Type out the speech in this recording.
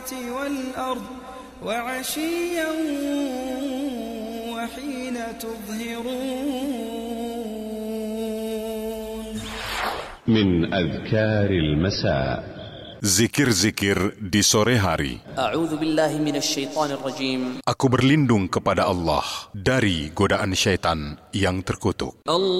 السماوات والأرض وعشيا وحين تظهرون من أذكار المساء zikir-zikir di sore hari. A'udzu billahi minasyaitonir rajim. Aku berlindung kepada Allah dari godaan syaitan yang terkutuk.